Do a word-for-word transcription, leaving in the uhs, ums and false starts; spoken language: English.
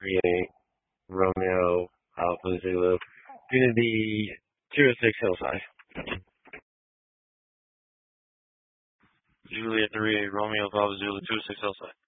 three eight Romeo Alpha Zulu. Unity two oh six Hillside. Juliet three eight Romeo Alpha Zulu two oh six Hillside.